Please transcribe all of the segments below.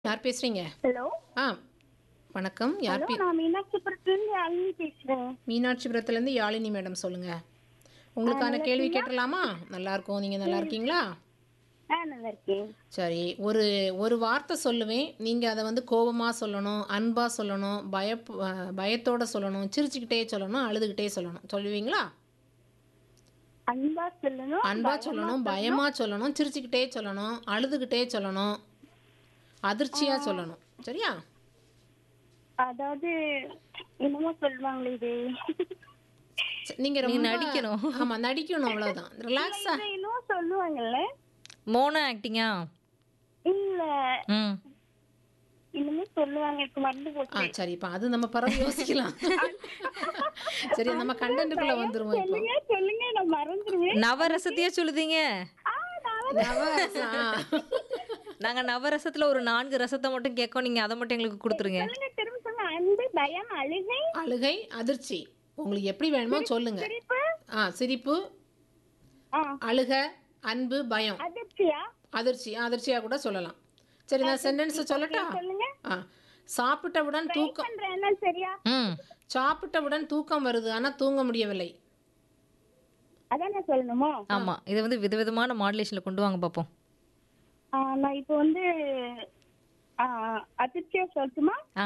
யார் பேசுறீங்க? ஹலோ ஆ வணக்கம். யார் ஹலோ நான் மீனாட்சிபுரத்துலேருந்து யாழினி பேசுகிறேன். மீனாட்சிபுரத்துலேருந்து யாழினி மேடம் சொல்லுங்க. உங்களுக்கான நல்லா கேள்வி இருக்கீங்களா? கேட்டுடலாமா? நல்லா இருக்கோம். நீங்கள் நல்லா இருக்கீங்களா? நல்லா இருக்கேன். சரி, ஒரு ஒரு வார்த்தை சொல்லுவேன். நீங்கள் அதை வந்து கோபமாக சொல்லணும், அன்பாக சொல்லணும், பயத்தோட சொல்லணும், சிரிச்சுக்கிட்டே சொல்லணும், அழுதுகிட்டே சொல்லணும். சொல்லுவீங்களா? அன்பா சொல்லணும், அன்பாக பயமா சொல்லணும், சொல்லணும். பயமாக சொல்லணும், சிரிச்சுக்கிட்டே சொல்லணும், அழுதுகிட்டே சொல்லணும், அதிர்ச்சியாக சொல்லணும். சரியா? அதாவது என்னமோ சொல்லுவாங்களே இது. நீங்கள் நீ ரொம்ப நடிக்கணும். ஆமாம், நடிக்கணும். அவ்வளோதான். ரிலாக்ஸாக. இது என்னமோ சொல்லுவாங்கல்ல. மோனோ ஆக்டிங்கா? இல்ல ம். என்னமோ சொல்லுவாங்க, எனக்கு மறந்து போச்சு. சரிப்பா, அது நம்ம பிறகு யோசிக்கலாம். சரி, நம்ம கண்டென்ட்டுக்குள்ள வந்துருவோம் இப்போ. சொல்லுங்க சொல்லுங்க, நான் மறந்துடுவேன். நவரசத்தையே சொல்லுதீங்க. நவரசம். நாங்க நவரசத்துல ஒரு 4 ரசத்தை மட்டும் கேட்கோம். நீங்க அதை மட்டும் எங்களுக்கு கொடுத்துருங்க. சொல்லுங்க, திரும்ப சொல்லுங்க. அன்பு, பயம், அழுகை, அழுகை, அதிர்ச்சி. உங்களுக்கு எப்படி வேணுமோ சொல்லுங்க. சிரிப்பு, சிரிப்பு, ஆ, அழுக, அன்பு, பயம், அதிர்ச்சியா? அதிர்ச்சி. அதிர்ச்சியா கூட சொல்லலாம். சரி, நான் சென்டென்ஸ் சொல்லட்டா? சொல்லுங்க. சாப்பிட்டவுடன் தூக்கம் பண்றேன், என்ன சரியா? ம். சாப்பிட்டவுடன் தூக்கம் வருது, ஆனா தூங்க முடியவில்லை. அதான் நான் சொல்லணுமோ? ஆமா, இதை வந்து விதவிதமான மாடுலேஷன்ல கொண்டு வாங்க பார்ப்போம். நான் இப்போ வந்து அதிர்ச்சியா சொல்லட்டுமா? ஆ.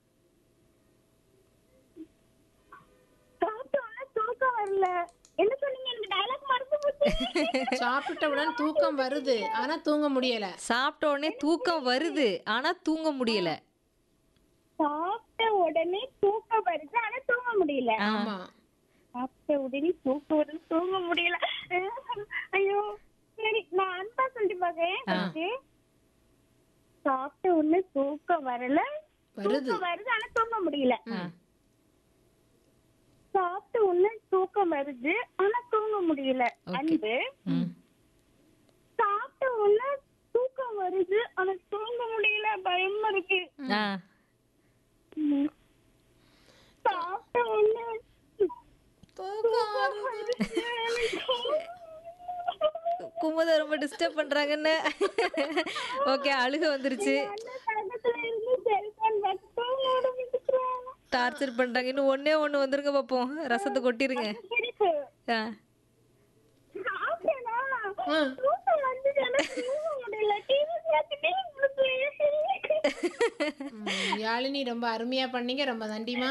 சாப்பிட்டோன்னா தூக்கம் வரல. என்ன சொன்னீங்க? எனக்கு டயலாக் மறந்து போச்சு. சாப்பிட்டவுடன் தூக்கம் வருது, ஆனா தூங்க முடியல. சாப்பிட்ட உடனே தூக்கம் வருது, ஆனா தூங்க முடியல. சாப்பிட்ட உடனே தூக்கம் வருது, ஆனா தூங்க முடியல. ஆமா. சாப்பிட்ட உடனே தூக்கம் வருது, தூங்க முடியல. ஐயோ, சரி நான் அன்பா சொல்லிட்டு பாக்கேன். சாப்பிட்ட உடனே தூக்கம் வரல, வருது. தூக்கம் வருது, ஆனா தூங்க முடியல. ம். சாப்பிட்ட உடனே தூக்கம் வருது, ஆனா தூங்க முடியல. அன்பு. சாப்பிட்ட உடனே தூக்கம் வருது, ஆனா தூங்க முடியல, பயமா இருக்கு. ஆ. சாப்பிட்ட உடனே தூக்கம் வருது. குமுத ரொம்ப டிஸ்டர்ப் பண்றாங்கன்னு. ஓகே, அழுக வந்துருச்சு. அந்த பக்கத்துல இருந்து செல்போன் பார்த்து தூங்க விட்டுறாங்க. டார்ச்சர் பண்றாங்க. இன்னும் ஒண்ணே ஒண்ணு வந்துருங்க பார்ப்போம். ரசத்தை கொட்டிருங்க. சிரிப்பு. ஆ. சாப்பிட்டேனா? ஆ. தூக்கம் வந்துச்சு, ஆனா தூங்க முடியல. டிவி பார்த்துட்டே யாழினி, ரொம்ப அருமையா பண்ணீங்க. ரொம்ப நன்றிமா.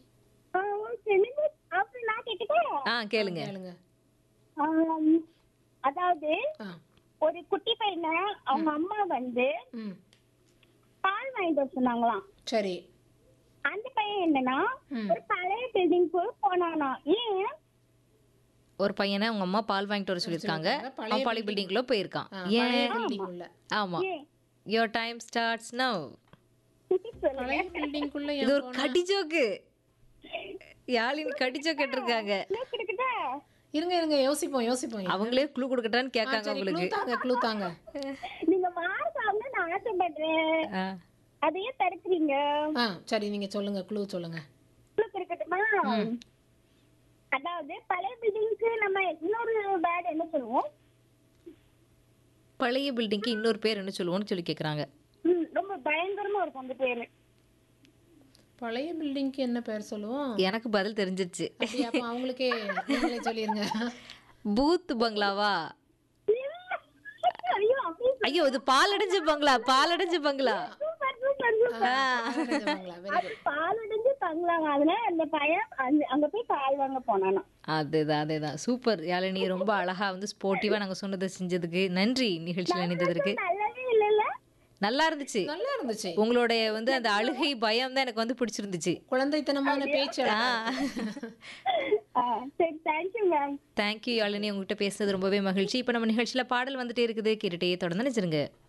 அப்புறம் நான் கேட்டுக்கோ. கேளுங்க. கேளுங்க. அதாவது ஆ. ஒரு குட்டி பையனை அவங்க அம்மா வந்து ம். பால் வாங்கிட்டு வர சொன்னாங்களாம். சரி. அந்த பையன் என்னன்னா ம். ஒரு பழைய பில்டிங் போனானா. ஏன்? ஒரு பையனை உங்க அம்மா பால் வாங்கிட்டு வர சொல்லியிருக்காங்க. பழைய அவன் பழைய பில்டிங்குள்ள போயிருக்கான். பழைய ஏன்? பில்டிங் உள்ள. ஆமா. ஏன்? Your time starts now. சொல்லுங்க. பழைய பில்டிங்குள்ள இது ஒரு கடி ஜோக்கு. யாழினி கடி ஜோக் கேட்டிருக்காங்க. clue கொடுக்கட்டா? இருங்க யோசிப்போம். அவங்களே க்ளூ கொடுக்கட்டான்னு கேட்காங்க சரி, உங்களுக்கு. க்ளூ தாங்க. நீங்க மார்க் ஆகணும்னு நான் ஆசைப்படுறேன். ஆ. அதையே தடுக்கிறீங்க. சரி, நீங்க சொல்லுங்க. க்ளூ சொல்லுங்க. clue கொடுக்கட்டுமா? அதாவது பழைய பில்டிங்க்கு நம்ம இன்னொரு வேர்ட் என்ன சொல்லுவோம்? பழைய பில்டிங்க்கு இன்னொரு பேர் என்ன சொல்லுவோம்னு சொல்லி கேக்குறாங்க. ரொம்ப பயங்கரமா இருக்கும் அந்த பேரு. பழைய பில்டிங்க்கு என்ன பேர் சொல்லுவோம்? எனக்கு பதில் தெரிஞ்சிருச்சு. அப்படியா? அப்ப அவங்களுக்கே நீங்களே சொல்லிருங்க. பூத் பங்களாவா? ஐயோ, அப்படியே ஐயோ, இது பாலடைஞ்ச பங்களா. Super super super. அது பாலடைஞ்சு பங்களாங்க. அதனால அந்த பையன் அங்க போய் பால் வாங்க போனானா. அதேதான். சூப்பர் யாழினி, ரொம்ப அழகா வந்து ஸ்போர்ட்டிவா நாங்க சொன்னதை செஞ்சதுக்கு நன்றி. நிகழ்ச்சியில் இணைந்ததற்கு நல்லாவே இல்லல்ல? நல்லா இருந்துச்சு. நல்லா இருந்துச்சு. உங்களுடைய வந்து அந்த அழுகை பயம் தான் எனக்கு வந்து பிடிச்சிருந்துச்சு. குழந்தைத்தனமான பேச்சு. சரி, தேங்க்யூ மேம். தேங்க்யூ யாழினி, உங்ககிட்ட பேசுனது ரொம்பவே மகிழ்ச்சி. இப்போ நம்ம நிகழ்ச்சியில பாடல் வந்துட்டே இருக்குது, கேட்டுட்டே தொடர்ந்து நினைச்சிருங்க.